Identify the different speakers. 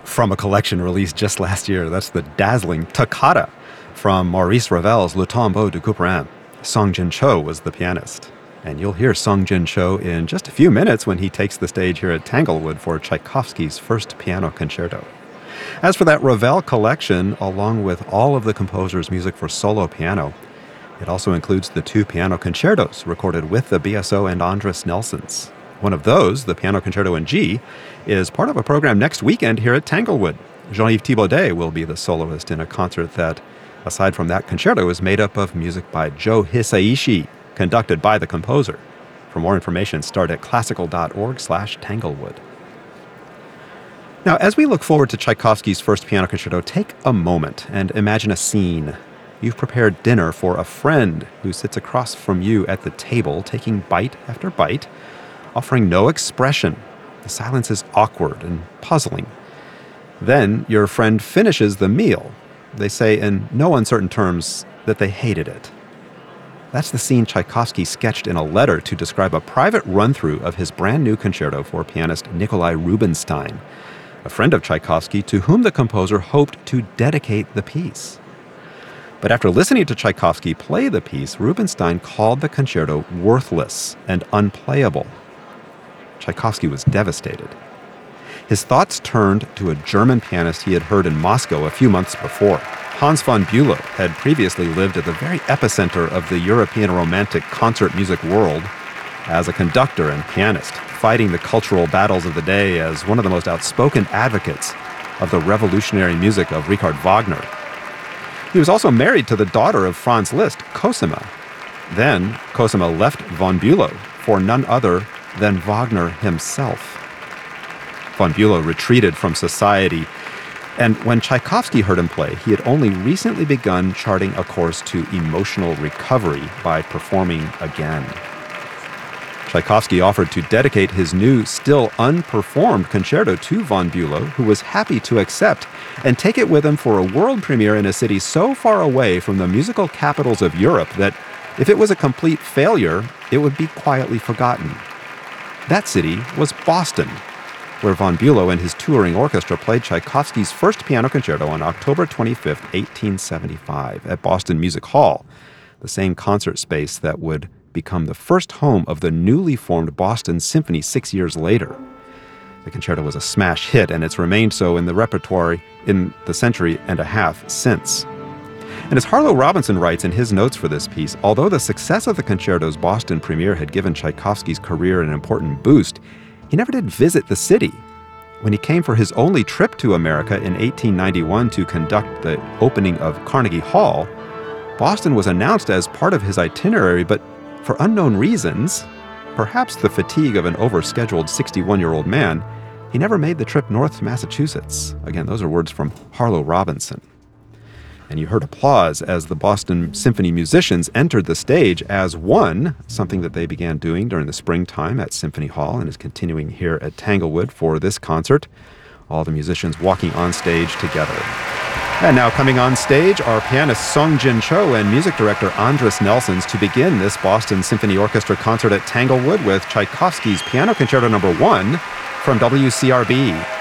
Speaker 1: From a collection released just last year, that's the dazzling Toccata from Maurice Ravel's Le Tombeau de Couperin. Song Jin Cho was the pianist. And you'll hear Song Jin Cho in just a few minutes when he takes the stage here at Tanglewood for Tchaikovsky's first piano concerto. As for that Ravel collection, along with all of the composer's music for solo piano, it also includes the 2 piano concertos recorded with the BSO and Andris Nelsons. One of those, the Piano Concerto in G, is part of a program next weekend here at Tanglewood. Jean-Yves Thibaudet will be the soloist in a concert that, aside from that concerto, is made up of music by Joe Hisaishi, conducted by the composer. For more information, start at classical.org/Tanglewood. Now, as we look forward to Tchaikovsky's first piano concerto, take a moment and imagine a scene. You've prepared dinner for a friend who sits across from you at the table, taking bite after bite, offering no expression. The silence is awkward and puzzling. Then your friend finishes the meal. They say in no uncertain terms that they hated it. That's the scene Tchaikovsky sketched in a letter to describe a private run-through of his brand new concerto for pianist Nikolai Rubinstein, a friend of Tchaikovsky to whom the composer hoped to dedicate the piece. But after listening to Tchaikovsky play the piece, Rubinstein called the concerto worthless and unplayable. Tchaikovsky was devastated. His thoughts turned to a German pianist he had heard in Moscow a few months before. Hans von Bülow had previously lived at the very epicenter of the European Romantic concert music world as a conductor and pianist, fighting the cultural battles of the day as one of the most outspoken advocates of the revolutionary music of Richard Wagner. He was also married to the daughter of Franz Liszt, Cosima. Then Cosima left von Bülow for none other than Wagner himself. Von Bülow retreated from society, and when Tchaikovsky heard him play, he had only recently begun charting a course to emotional recovery by performing again. Tchaikovsky offered to dedicate his new, still unperformed concerto to von Bülow, who was happy to accept and take it with him for a world premiere in a city so far away from the musical capitals of Europe that if it was a complete failure, it would be quietly forgotten. That city was Boston, where von Bülow and his touring orchestra played Tchaikovsky's first piano concerto on October 25, 1875, at Boston Music Hall, the same concert space that would become the first home of the newly formed Boston Symphony 6 years later. The concerto was a smash hit, and it's remained so in the repertoire in the century and a half since. And as Harlow Robinson writes in his notes for this piece, although the success of the concerto's Boston premiere had given Tchaikovsky's career an important boost, he never did visit the city. When he came for his only trip to America in 1891 to conduct the opening of Carnegie Hall, Boston was announced as part of his itinerary, but for unknown reasons, perhaps the fatigue of an overscheduled 61-year-old man, he never made the trip north to Massachusetts. Again, those are words from Harlow Robinson. And you heard applause as the Boston Symphony musicians entered the stage as one, something that they began doing during the springtime at Symphony Hall and is continuing here at Tanglewood for this concert. All the musicians walking on stage together. And now coming on stage are pianist Song Jin Cho and music director Andris Nelsons to begin this Boston Symphony Orchestra concert at Tanglewood with Tchaikovsky's Piano Concerto No. 1 from WCRB.